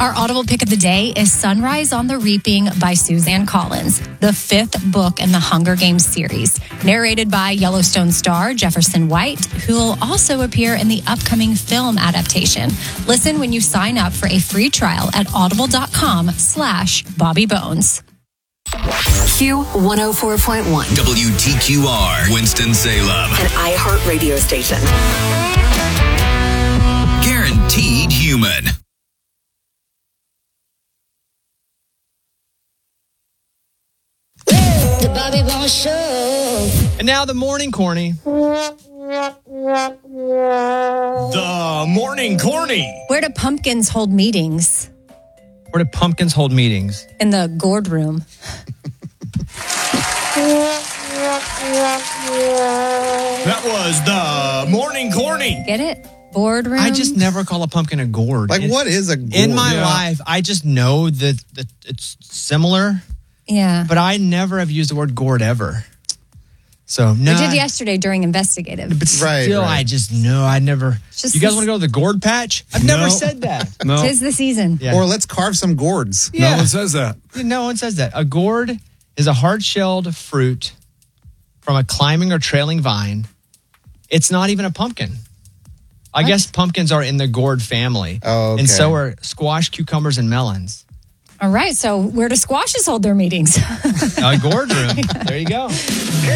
Our Audible pick of the day is Sunrise on the Reaping by Suzanne Collins, the fifth book in the Hunger Games series, narrated by Yellowstone star Jefferson White, who will also appear in the upcoming film adaptation. Listen when you sign up for a free trial at audible.com/Bobby Bones. Q104.1. WTQR, Winston-Salem. An iHeart radio station. Guaranteed human. The Bobby Bones Show. And now the morning corny. The morning corny. Where do pumpkins hold meetings? Where do pumpkins hold meetings? In the gourd room. That was the morning corny. Get it? Boardroom. I just never call a pumpkin a gourd. Like, what is a gourd? In my life, I just know that it's similar, Yeah. but I never have used the word gourd ever. So, no. We did yesterday during investigative. But still, I just know. I never. Just You guys this- want to go to the gourd patch? I've never said that. No, 'Tis the season. Yeah. Or let's carve some gourds. no one says that. No one says that. A gourd is a hard-shelled fruit from a climbing or trailing vine. It's not even a pumpkin. I guess pumpkins are in the gourd family. Oh, okay. And so are squash, cucumbers, and melons. All right. So where do squashes hold their meetings? A gourd room. There you go.